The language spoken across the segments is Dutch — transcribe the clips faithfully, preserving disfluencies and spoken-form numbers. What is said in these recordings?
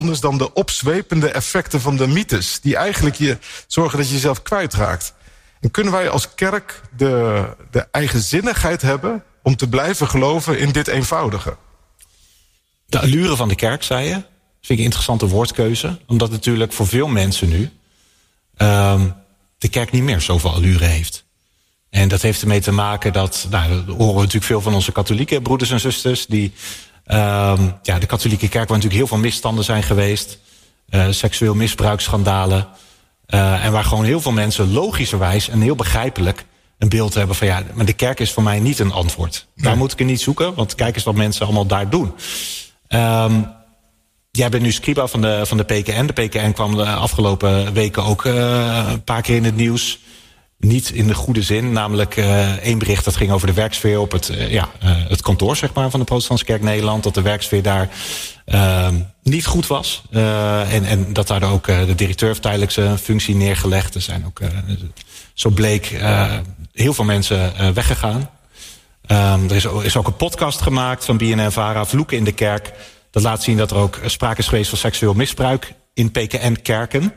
anders dan de opzwepende effecten van de mythes, die eigenlijk je zorgen dat je jezelf kwijtraakt. En kunnen wij als kerk de, de eigenzinnigheid hebben om te blijven geloven in dit eenvoudige? De allure van de kerk, zei je. Dat vind ik een interessante woordkeuze. Omdat natuurlijk voor veel mensen nu um, de kerk niet meer zoveel allure heeft. En dat heeft ermee te maken dat, nou, we horen natuurlijk veel van onze katholieke broeders en zusters, die, um, ja, de katholieke kerk waar natuurlijk heel veel misstanden zijn geweest, uh, seksueel misbruiksschandalen, uh, en waar gewoon heel veel mensen logischerwijs en heel begrijpelijk een beeld hebben van, ja, maar de kerk is voor mij niet een antwoord. Nee. Daar moet ik er niet zoeken, want kijk eens wat mensen allemaal daar doen. Um, jij bent nu scriba van de, van de P K N. De P K N kwam de afgelopen weken ook uh, een paar keer in het nieuws. Niet in de goede zin, namelijk uh, één bericht dat ging over de werksfeer op het, uh, ja, uh, het kantoor, zeg maar, van de Protestantse Kerk Nederland. Dat de werksfeer daar uh, niet goed was. Uh, en, en dat daar ook uh, de directeur heeft tijdelijk zijn functie neergelegd. Er zijn ook, uh, zo bleek, uh, heel veel mensen uh, weggegaan. Um, er is, is ook een podcast gemaakt van B N N Vara, Vloeken in de Kerk. Dat laat zien dat er ook sprake is geweest van seksueel misbruik in P K N-kerken.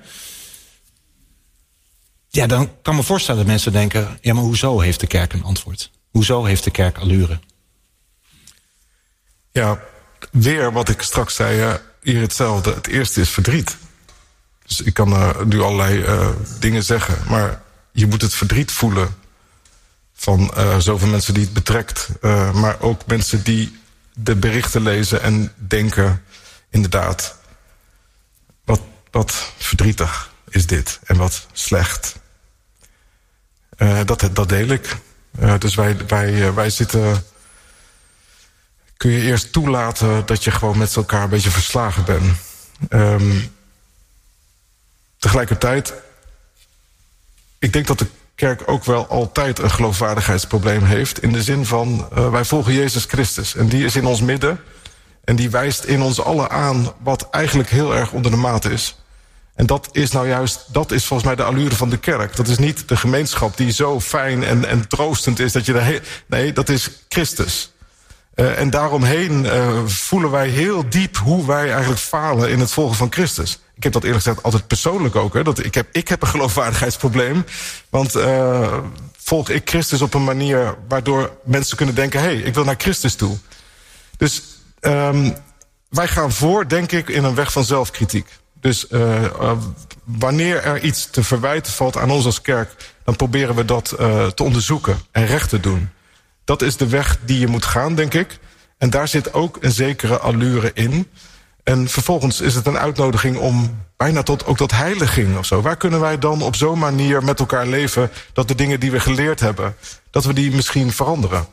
Ja, dan kan ik me voorstellen dat mensen denken, ja, maar hoezo heeft de kerk een antwoord? Hoezo heeft de kerk allure? Ja, weer wat ik straks zei, uh, hier hetzelfde. Het eerste is verdriet. Dus ik kan uh, nu allerlei uh, dingen zeggen, maar je moet het verdriet voelen van uh, zoveel mensen die het betrekt. Uh, maar ook mensen die de berichten lezen en denken, inderdaad, wat, wat verdrietig is dit en wat slecht. Uh, dat, dat deel ik. Uh, dus wij, wij, uh, wij zitten. Kun je eerst toelaten dat je gewoon met elkaar een beetje verslagen bent. Um, tegelijkertijd, ik denk dat de kerk ook wel altijd een geloofwaardigheidsprobleem heeft. In de zin van, uh, wij volgen Jezus Christus. En die is in ons midden. En die wijst in ons allen aan wat eigenlijk heel erg onder de maat is. En dat is nou juist, dat is volgens mij de allure van de kerk. Dat is niet de gemeenschap die zo fijn en, en troostend is dat je daar. Nee, dat is Christus. Uh, en daaromheen uh, voelen wij heel diep hoe wij eigenlijk falen in het volgen van Christus. Ik heb dat eerlijk gezegd altijd persoonlijk ook. Hè, dat ik, heb, ik heb een geloofwaardigheidsprobleem. Want uh, volg ik Christus op een manier waardoor mensen kunnen denken, hé, hey, ik wil naar Christus toe. Dus um, wij gaan voor, denk ik, in een weg van zelfkritiek. Dus uh, uh, wanneer er iets te verwijten valt aan ons als kerk, dan proberen we dat uh, te onderzoeken en recht te doen. Dat is de weg die je moet gaan, denk ik. En daar zit ook een zekere allure in. En vervolgens is het een uitnodiging om bijna tot ook tot heiliging of zo. Waar kunnen wij dan op zo'n manier met elkaar leven, dat de dingen die we geleerd hebben, dat we die misschien veranderen?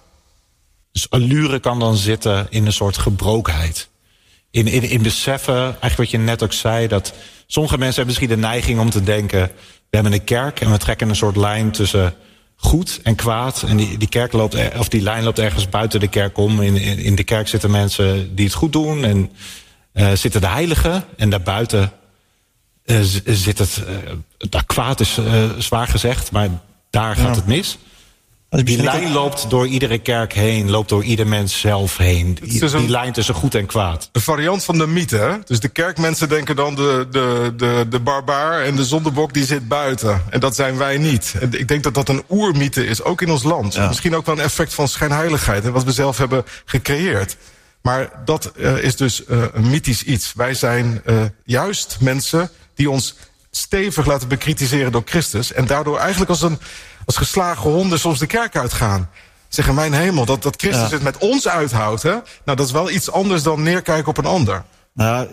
Dus allure kan dan zitten in een soort gebrokenheid. In, in, in beseffen, eigenlijk wat je net ook zei, dat sommige mensen hebben misschien de neiging om te denken, we hebben een kerk en we trekken een soort lijn tussen goed en kwaad. En die, die, kerk loopt, of die lijn loopt ergens buiten de kerk om. In, in, in de kerk zitten mensen die het goed doen en uh, zitten de heiligen. En daarbuiten uh, zit het, uh, daar kwaad is uh, zwaar gezegd, maar daar gaat ja. het mis. Die lijn loopt door iedere kerk heen, loopt door ieder mens zelf heen. Die, dus die lijn tussen goed en kwaad. Een variant van de mythe, hè? Dus de kerkmensen denken dan de, de, de, de barbaar en de zondebok die zit buiten. En dat zijn wij niet. En ik denk dat dat een oermythe is, ook in ons land. Ja. Misschien ook wel een effect van schijnheiligheid, en wat we zelf hebben gecreëerd. Maar dat uh, is dus uh, een mythisch iets. Wij zijn uh, juist mensen die ons stevig laten bekritiseren door Christus. En daardoor eigenlijk als een als geslagen honden soms de kerk uitgaan. Zeggen, mijn hemel, dat, dat Christus ja. het met ons uithoudt. Hè? Nou, dat is wel iets anders dan neerkijken op een ander. Nou,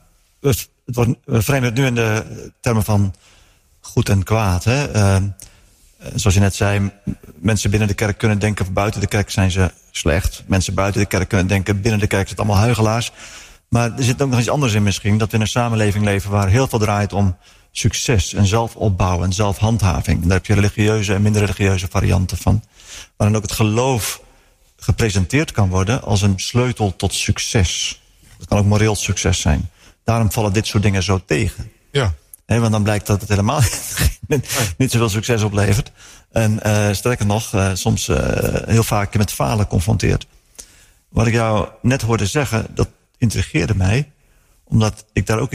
het wordt, we framen het nu in de termen van goed en kwaad. Hè? Uh, zoals je net zei, mensen binnen de kerk kunnen denken, buiten de kerk zijn ze slecht. Mensen buiten de kerk kunnen denken, binnen de kerk zijn het allemaal huigelaars. Maar er zit ook nog iets anders in misschien. Dat we in een samenleving leven waar heel veel draait om succes en zelfopbouw en zelfhandhaving. Daar heb je religieuze en minder religieuze varianten van. Waarin ook het geloof gepresenteerd kan worden als een sleutel tot succes. Dat kan ook moreel succes zijn. Daarom vallen dit soort dingen zo tegen. Ja. He, want dan blijkt dat het helemaal niet zoveel succes oplevert. En uh, sterker nog, uh, soms uh, heel vaak met falen confronteert. Wat ik jou net hoorde zeggen, dat intrigeerde mij. Omdat ik daar ook